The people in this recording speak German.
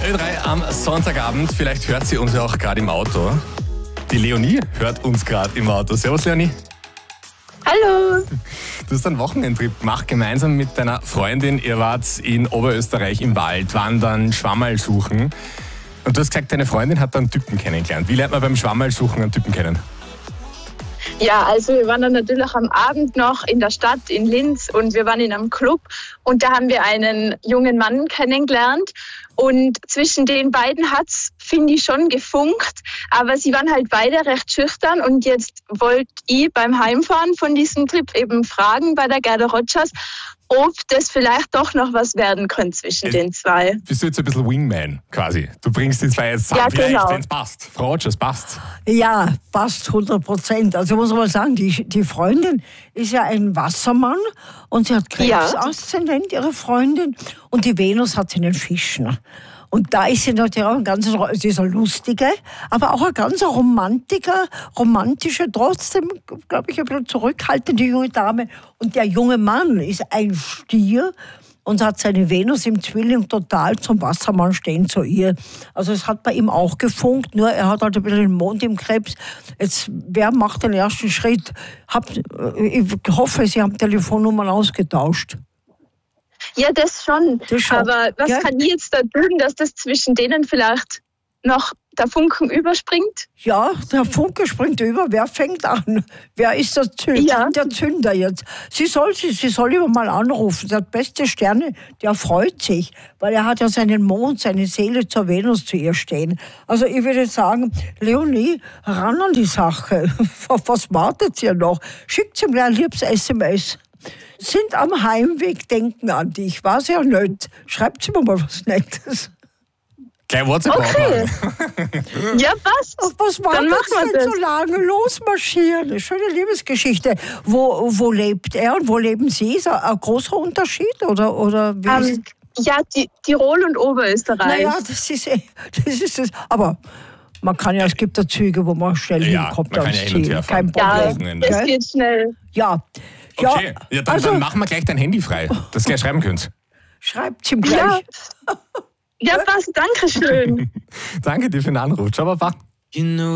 Ö3 am Sonntagabend. Vielleicht hört sie uns ja auch gerade im Auto. Die Leonie hört uns gerade im Auto. Servus, Leonie. Hallo. Du hast einen Wochenendtrip gemacht, gemeinsam mit deiner Freundin. Ihr wart in Oberösterreich im Wald, wandern, Schwammerl suchen. Und du hast gesagt, deine Freundin hat da einen Typen kennengelernt. Wie lernt man beim Schwammerl suchen einen Typen kennen? Ja, also wir waren dann natürlich am Abend noch in der Stadt in Linz und wir waren in einem Club und da haben wir einen jungen Mann kennengelernt und zwischen den beiden hat's, finde ich, schon gefunkt, aber sie waren halt beide recht schüchtern und jetzt wollte ich beim Heimfahren von diesem Trip eben fragen bei der Gerda Rogers, ob das vielleicht doch noch was werden könnte zwischen den zwei. Bist du jetzt ein bisschen Wingman quasi? Du bringst die zwei jetzt zusammen, Ja, vielleicht, genau. wenn es passt. Frau Rogers, passt. Ja, passt 100%. Also muss man sagen, die Freundin ist ja ein Wassermann und sie hat Krebs-Aszendent, ihre Freundin. Und die Venus hat sie in den Fischen. Und da ist sie natürlich auch sie ist eine lustige, aber auch ein ganz romantische, trotzdem, glaube ich, ein bisschen zurückhaltende junge Dame. Und der junge Mann ist ein Stier und hat seine Venus im Zwilling total zum Wassermann stehen zu ihr. Also es hat bei ihm auch gefunkt, nur er hat halt ein bisschen den Mond im Krebs. Jetzt, wer macht den ersten Schritt? Ich hoffe, Sie haben Telefonnummern ausgetauscht. Ja, das schon. Aber was kann ich jetzt da tun, dass das zwischen denen vielleicht noch der Funken überspringt? Ja, der Funke springt über. Wer fängt an? Wer ist der Zünder jetzt? Sie soll lieber mal anrufen. Der hat beste Sterne, der freut sich, weil er hat ja seinen Mond, seine Seele zur Venus zu ihr stehen. Also ich würde sagen, Leonie, ran an die Sache. Was wartet ihr noch? Schickt ihm ein liebes SMS. Sind am Heimweg, denken an dich. War's ja nett. Schreibt sie mir mal was Nettes. Gleich WhatsApp. Okay. Ja, passt. Auf was wartet denn so lange? Losmarschieren. Eine schöne Liebesgeschichte. Wo lebt er und wo leben Sie? Ist ein großer Unterschied? Oder wie ist? Ja, Tirol und Oberösterreich. Naja, das ist es. Aber man kann ja, es gibt ja Züge, wo man schnell hinkommt ans Ziel. Kein Problem. Ja, das geht schnell. Ja. Okay, ja, dann machen wir gleich dein Handy frei, dass du gleich schreiben könnt. Schreibt ihm gleich. Ja, passt. Danke schön. Danke dir für den Anruf. Ciao, Papa.